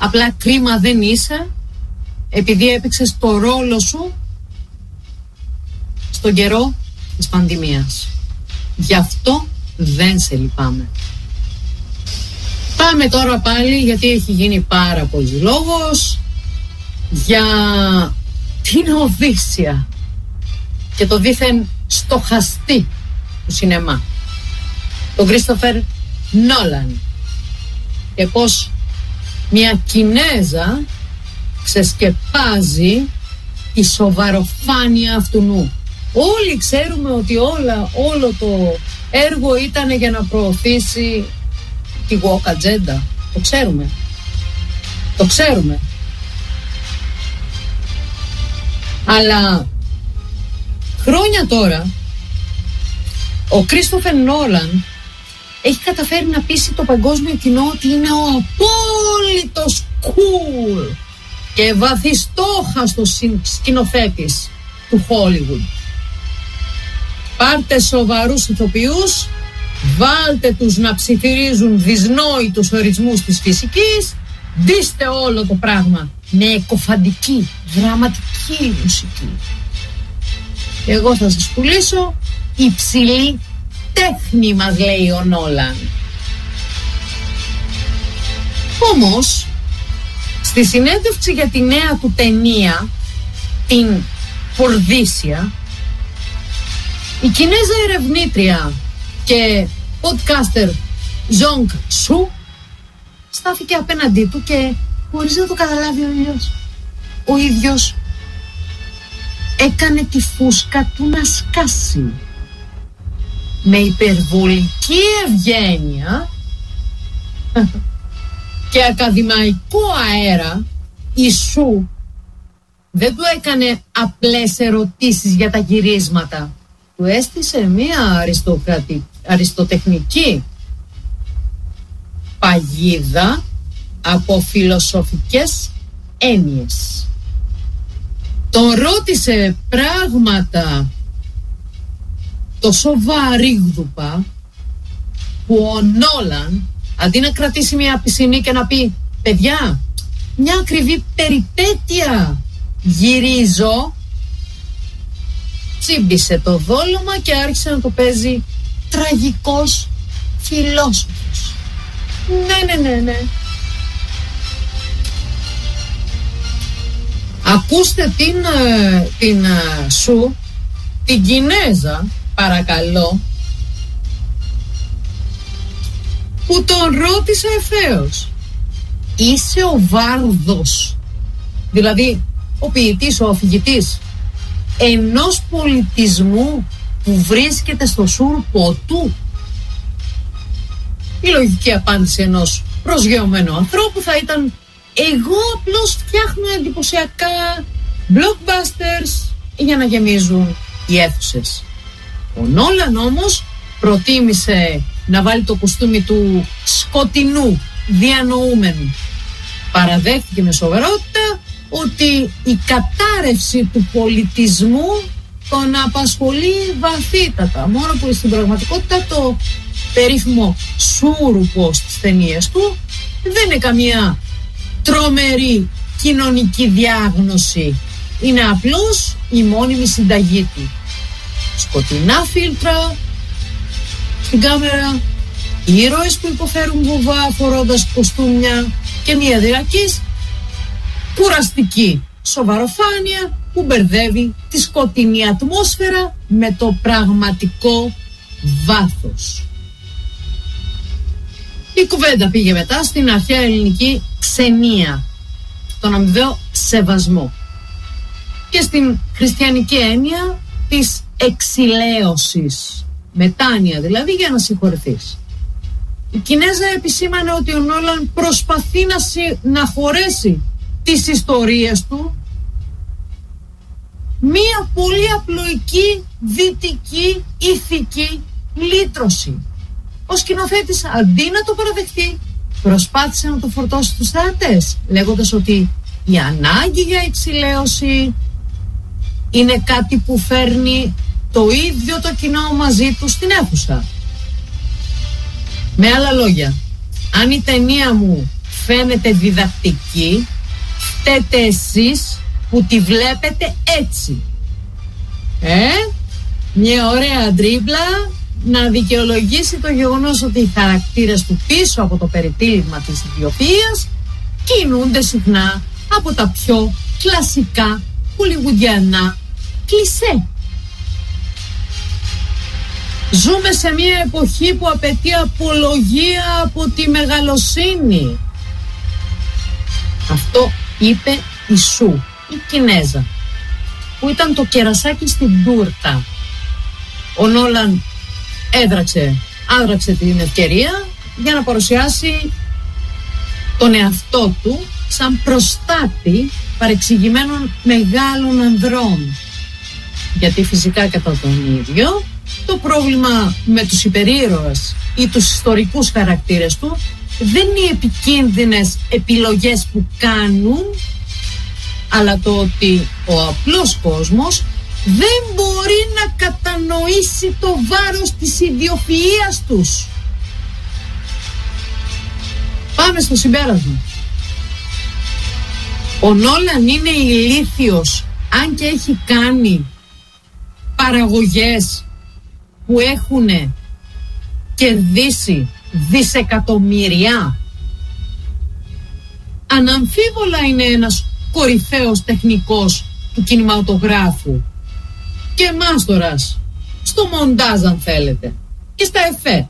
Απλά κρίμα δεν είσαι, επειδή έπαιξες το ρόλο σου στον καιρό της πανδημίας. Γι' αυτό δεν σε λυπάμαι. Πάμε τώρα πάλι, γιατί έχει γίνει πάρα πολύ λόγος, για την Οδύσσεια και το δήθεν στοχαστή του σινεμά, τον Κρίστοφερ Νόλαν, και πως μια Κινέζα ξεσκεπάζει τη σοβαροφάνεια αυτού νου. Όλοι ξέρουμε ότι όλο το έργο ήταν για να προωθήσει τη woke agenda. Το ξέρουμε. Αλλά χρόνια τώρα ο Κρίστοφερ Νόλαν έχει καταφέρει να πείσει το παγκόσμιο κοινό ότι είναι ο απόλυτος cool και βαθιστόχαστος σκηνοθέτης του Hollywood. Πάρτε σοβαρούς ηθοποιούς, βάλτε τους να ψιθυρίζουν δυσνόητους ορισμούς της φυσικής, ντύστε όλο το πράγμα με εκοφαντική, δραματική μουσική. Εγώ θα σας πουλήσω υψηλή τέχνη, μας λέει ο Νόλαν. Όμως, στη συνέντευξη για τη νέα του ταινία, την Οδύσσεια, η Κινέζα ερευνήτρια και podcaster Ζονγκ Σου στάθηκε απέναντί του και, χωρίς να το καταλάβει ο ίδιος έκανε τη φούσκα του να σκάσει. Με υπερβολική ευγένεια και ακαδημαϊκό αέρα, η Σου δεν του έκανε απλές ερωτήσεις για τα γυρίσματα. Του έστησε μία αριστοτεχνική παγίδα από φιλοσοφικές έννοιες. Τον ρώτησε πράγματα τόσο βαρύγδουπα που ο Νόλαν, αντί να κρατήσει μια πισινή και να πει «Παιδιά, μια ακριβή περιπέτεια γυρίζω», τσίμπησε το δόλωμα και άρχισε να το παίζει τραγικός φιλόσοφος. Ναι. Ακούστε την Σου, την Κινέζα, παρακαλώ, που τον ρώτησε ευθέως. Είσαι ο βάρδος, δηλαδή ο ποιητής, ο αφηγητής ενός πολιτισμού που βρίσκεται στο σούρπο του? Η λογική απάντηση ενός προσγειωμένου ανθρώπου θα ήταν «Εγώ απλώς φτιάχνω εντυπωσιακά blockbusters για να γεμίζουν οι αίθουσες». Ο Νόλαν όμως προτίμησε να βάλει το κουστούμι του σκοτεινού διανοούμενου. Παραδέχτηκε με σοβαρότητα ότι η κατάρρευση του πολιτισμού τον απασχολεί βαθύτατα, μόνο που στην πραγματικότητα το περίφημο σούρουπο στις ταινίες του δεν είναι καμία τρομερή κοινωνική διάγνωση, είναι απλώς η μόνιμη συνταγή του. Σκοτεινά φίλτρα στην κάμερα, ήρωες που υποφέρουν βουβά φορώντας κοστούμια και μια διαρκής κουραστική σοβαροφάνεια που μπερδεύει τη σκοτεινή ατμόσφαιρα με το πραγματικό βάθος. Η κουβέντα πήγε μετά στην αρχαία ελληνική ξενία, τον αμοιβαίο σεβασμό, και στην χριστιανική έννοια της εξηλαίωσης, μετάνοια δηλαδή για να συγχωρεθείς. Η Κινέζα επισήμανε ότι ο Νόλαν προσπαθεί να χωρέσει τις ιστορίες του μία πολύ απλοϊκή δυτική ηθική λύτρωση. Ο σκηνοθέτης, αντί να το παραδεχτεί, προσπάθησε να το φορτώσει στους θεατές, λέγοντας ότι η ανάγκη για εξηλαίωση είναι κάτι που φέρνει το ίδιο το κοινό μαζί του στην αίθουσα. Με άλλα λόγια, αν η ταινία μου φαίνεται διδακτική, φταίτε εσείς που τη βλέπετε έτσι. Μια ωραία τρίπλα να δικαιολογήσει το γεγονός ότι οι χαρακτήρες του πίσω από το περιτύλιγμα της ιδιοφυΐας κινούνται συχνά από τα πιο κλασικά χολιγουντιανά κλισέ. Ζούμε σε μια εποχή που απαιτεί απολογία από τη μεγαλοσύνη. Αυτό είπε η Σου, η Κινέζα, που ήταν το κερασάκι στην τούρτα. Ο Νόλαν άδραξε την ευκαιρία για να παρουσιάσει τον εαυτό του σαν προστάτη παρεξηγημένων μεγάλων ανδρών. Γιατί φυσικά κατά τον ίδιο το πρόβλημα με τους υπερήρωες ή τους ιστορικούς χαρακτήρες του δεν είναι οι επικίνδυνες επιλογές που κάνουν, αλλά το ότι ο απλός κόσμος δεν μπορεί να κατανοήσει το βάρος της ιδιοφυΐας τους. Πάμε στο συμπέρασμα. Ο Νόλαν είναι ηλίθιος, αν και έχει κάνει παραγωγές που έχουν κερδίσει δισεκατομμύρια. Αναμφίβολα είναι ένας κορυφαίος τεχνικός του κινηματογράφου και μάστορας στο μοντάζ, αν θέλετε, και στα εφέ.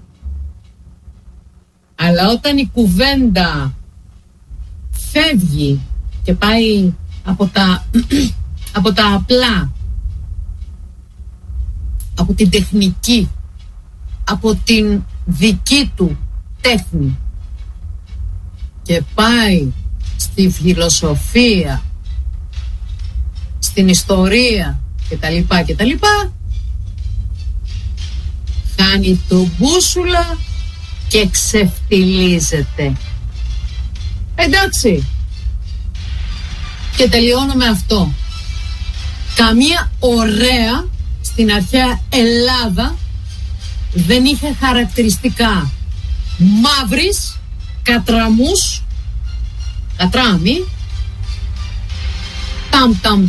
Αλλά όταν η κουβέντα φεύγει και πάει από τα απλά, από την τεχνική, από την δική του τέχνη και πάει στη φιλοσοφία, στην ιστορία κτλ, χάνει το μπούσουλα και ξεφτιλίζεται. Εντάξει, και τελειώνω με αυτό. Καμία ωραία στην αρχαία Ελλάδα δεν είχε χαρακτηριστικά μαύρης, κατράμι, ταμ,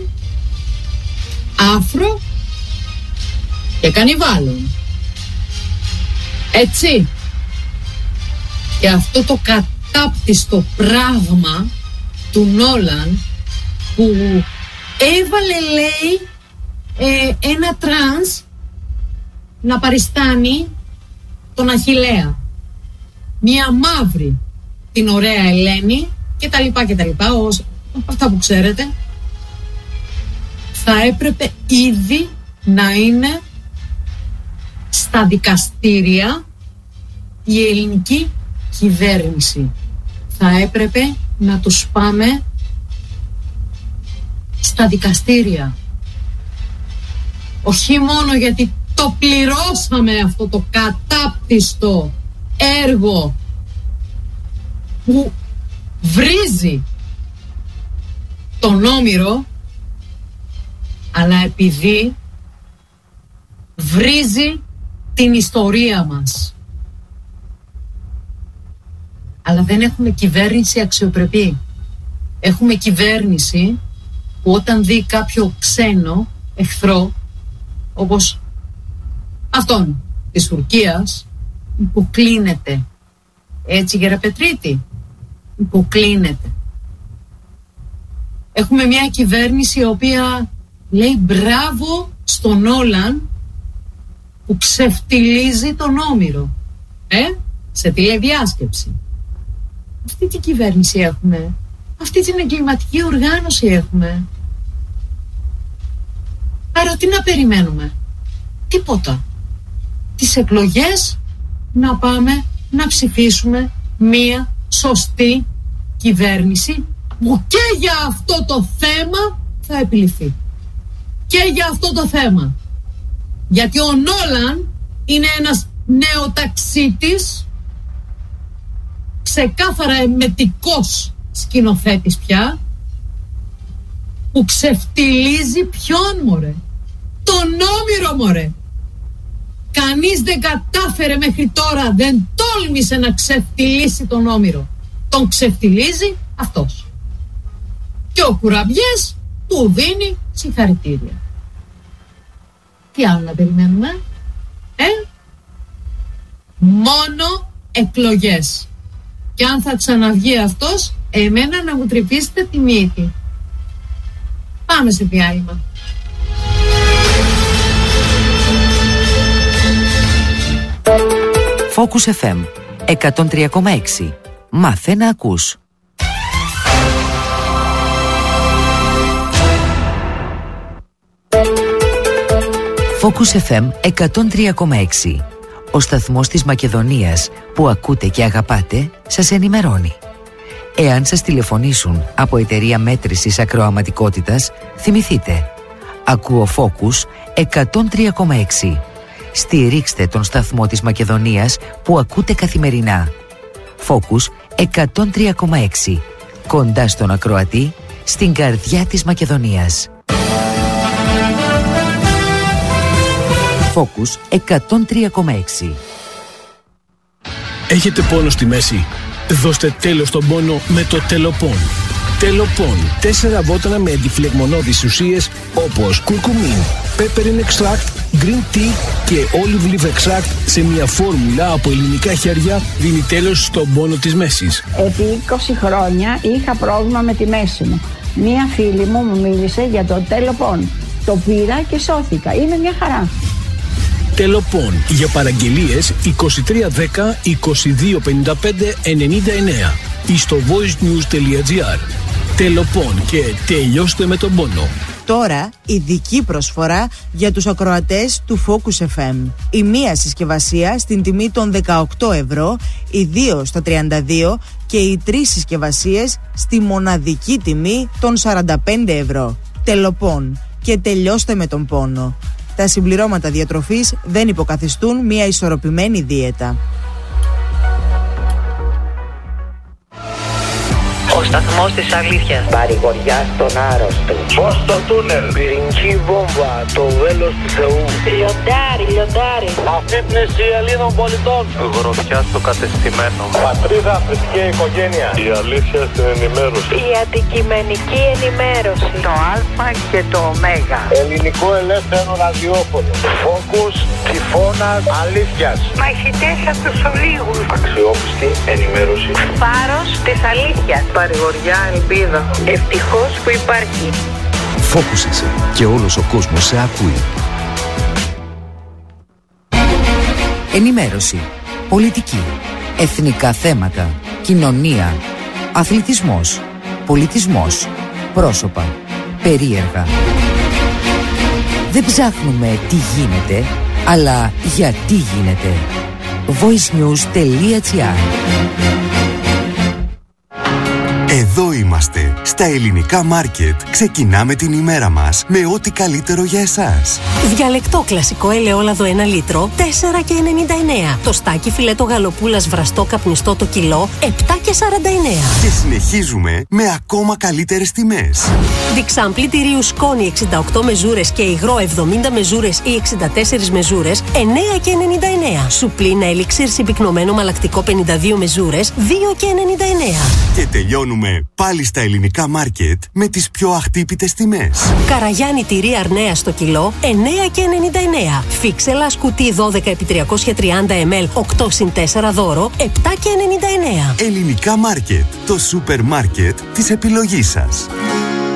άφρο και κανιβάλων. Έτσι. Και αυτό το κατάπτυστο πράγμα του Νόλαν που έβαλε, λέει, ένα τρανς να παριστάνει τον Αχιλλέα, μία μαύρη την ωραία Ελένη και τα λοιπά, αυτά που ξέρετε, θα έπρεπε ήδη να είναι στα δικαστήρια η ελληνική κυβέρνηση. Θα έπρεπε να τους πάμε στα δικαστήρια. Όχι μόνο γιατί το πληρώσαμε αυτό το κατάπτυστο έργο που βρίζει τον Όμηρο, αλλά επειδή βρίζει την ιστορία μας. Αλλά δεν έχουμε κυβέρνηση αξιοπρεπή. Έχουμε κυβέρνηση που όταν δει κάποιο ξένο εχθρό, όπως αυτόν της Τουρκίας, υποκλίνεται. Έτσι, Γεραπετρίτη, υποκλίνεται. Έχουμε μια κυβέρνηση η οποία λέει μπράβο στον Νόλαν που ξεφτιλίζει τον Όμηρο σε τηλεδιάσκεψη. Αυτή την κυβέρνηση έχουμε. Αυτή την εγκληματική οργάνωση έχουμε. Άρα τι να περιμένουμε? Τίποτα. Τις εκλογές να πάμε να ψηφίσουμε μία σωστή κυβέρνηση που και για αυτό το θέμα θα επιληθεί. Και για αυτό το θέμα. Γιατί ο Νόλαν είναι ένας νεοταξίτης, ξεκάθαρα εμετικός σκηνοθέτης πια, που ξεφτιλίζει ποιον, μωρέ? Τον Όμηρο, μωρέ. Κανείς δεν κατάφερε μέχρι τώρα, δεν τόλμησε να ξεφτιλίσει τον Όμηρο. τον ξεφτιλίζει αυτός. Και ο Κουραμπιές του δίνει συγχαρητήρια. Τι άλλο να περιμένουμε? Μόνο εκλογές. Και αν θα ξαναβγεί αυτός, εμένα να μου τρυπήσετε τη μύτη. Πάμε σε διάλειμμα. Focus FM 103,6. Μάθε να ακούς. Focus FM 103,6. Ο σταθμός της Μακεδονίας που ακούτε και αγαπάτε σας ενημερώνει. Εάν σας τηλεφωνήσουν από εταιρεία μέτρησης ακροαματικότητας, θυμηθείτε. Ακούω Focus 103,6. Στηρίξτε τον σταθμό της Μακεδονίας που ακούτε καθημερινά. Focus 103,6. Κοντά στον ακροατή, στην καρδιά της Μακεδονίας. Focus 103,6. Έχετε πόνο στη μέση? Δώστε τέλος στον πόνο με το Τελοπών. Τελοπών. 4 βότανα με αντιφλεγμονώδεις ουσίες όπως κουρκουμίν, peppermint extract, green tea και olive leaf extract σε μια φόρμουλα από ελληνικά χέρια δίνει τέλος στον πόνο της μέσης. Επί 20 χρόνια είχα πρόβλημα με τη μέση μου. Μία φίλη μου μίλησε για το Τελοπών. Το πήρα και σώθηκα. Είναι μια χαρά. Τελοπών. Για παραγγελίες 2310 2255 99 ή στο voicenews.gr. Τελοπών και τελειώστε με τον πόνο. Τώρα ειδική προσφορά για τους ακροατές του Focus FM. Η μία συσκευασία στην τιμή των 18 ευρώ, οι 2 στα 32 και οι 3 συσκευασίες στη μοναδική τιμή των 45 ευρώ. Τελοπών και τελειώστε με τον πόνο. Τα συμπληρώματα διατροφής δεν υποκαθιστούν μια ισορροπημένη δίαιτα. Ο σταθμός της αλήθειας. Παρηγοριά στον άρρωστο. Φως στο τούνελ. Πυρηνική βόμβα. Το βέλος του Θεού. Λιοντάρι. Αφύπνιση Ελλήνων πολιτών. Γροθιά στο κατεστημένο. Πατρίδα, θρησκεία, οικογένεια. Η αλήθεια στην ενημέρωση. Η αντικειμενική ενημέρωση. Το Α και το Ω. Ελληνικό ελεύθερο ραδιόφωνο. Focus, τυφώνας, αλήθειας. Μαχητές από τους ολίγους. Αξιόπιστη ενημέρωση. Φάρος της αλήθειας. Παρηγοριά, ελπίδα. Ευτυχώς που υπάρχει. Focus είσαι και όλος ο κόσμος σε ακούει. Ενημέρωση, πολιτική, εθνικά θέματα, κοινωνία, αθλητισμός, πολιτισμός, πρόσωπα, περίεργα. Δεν ψάχνουμε τι γίνεται, αλλά γιατί γίνεται. voicenews.gr. Εδώ είμαστε, στα ελληνικά μάρκετ. Ξεκινάμε την ημέρα μας με ό,τι καλύτερο για εσάς. Διαλεκτό κλασικό ελαιόλαδο 1 λίτρο, 4,99. Το στάκι φιλέτο γαλοπούλας βραστό καπνιστό το κιλό, 7,49. Και συνεχίζουμε με ακόμα καλύτερες τιμές. Διξάν πλυντηρίου σκόνη 68 μεζούρες και υγρό 70 μεζούρες ή 64 μεζούρες, 9,99. Σουπλίνα ελιξίρ συμπυκνωμένο μαλακτικό 52 μεζούρες, 2,99. Και τελειώνουμε πάλι στα ελληνικά μάρκετ με τις πιο αχτύπητες τιμές. Καραγιάννη τυρί αρνέα στο κιλό, 9,99. Φίξελα σκουτί 12x330 ml, 8+4 δώρο, 7,99. Ελληνικά μάρκετ, το σούπερ μάρκετ της επιλογής σας.